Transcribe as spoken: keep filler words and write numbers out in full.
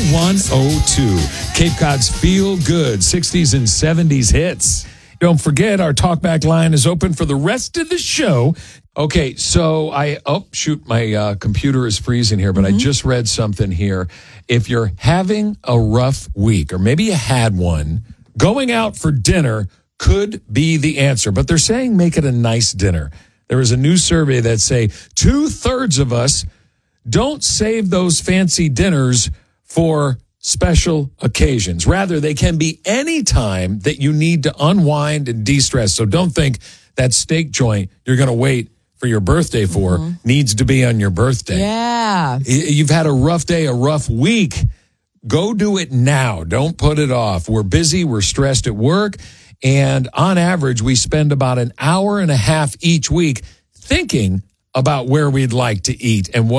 one oh two. Cape Cod's Feel Good sixties and seventies hits. Don't forget, our talkback line is open for the rest of the show. Okay, so I, oh, shoot, my uh, computer is freezing here, but mm-hmm. I just read something here. If you're having a rough week, or maybe you had one, going out for dinner could be the answer. But they're saying make it a nice dinner. There was a new survey that say two-thirds of us don't save those fancy dinners for special occasions. Rather, they can be any time that you need to unwind and de-stress. So don't think that steak joint you're going to wait for your birthday for mm-hmm. needs to be on your birthday. Yeah. You've had a rough day, a rough week. Go do it now. Don't put it off. We're busy. We're stressed at work. And on average, we spend about an hour and a half each week thinking about where we'd like to eat and what